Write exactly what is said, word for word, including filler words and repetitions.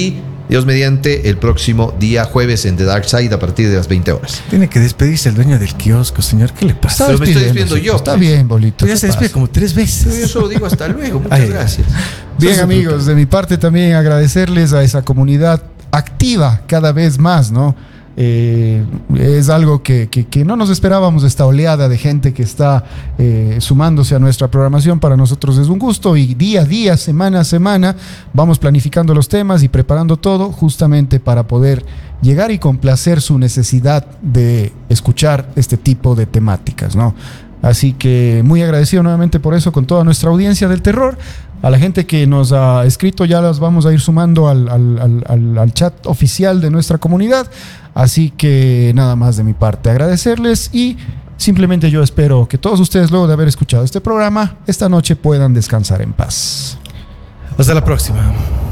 y Dios mediante el próximo día jueves en The Dark Side a partir de las veinte horas. Tiene que despedirse el dueño del kiosco, señor. ¿Qué le pasa? Pero me estoy despidiendo yo. Está pues. bien, Bolito. Ya se despide como tres veces. Yo solo digo hasta luego. Muchas Ay, gracias. Bien, amigos, de mi parte también agradecerles a esa comunidad activa cada vez más, ¿no? Eh, es algo que, que, que no nos esperábamos, esta oleada de gente que está eh, sumándose a nuestra programación. Para nosotros es un gusto y día a día, semana a semana, vamos planificando los temas y preparando todo justamente para poder llegar y complacer su necesidad de escuchar este tipo de temáticas, ¿no? Así que muy agradecido nuevamente por eso con toda nuestra audiencia del terror. A la gente que nos ha escrito ya las vamos a ir sumando al, al, al, al, al chat oficial de nuestra comunidad. Así que nada más de mi parte agradecerles y simplemente yo espero que todos ustedes, luego de haber escuchado este programa, esta noche puedan descansar en paz. Hasta la próxima.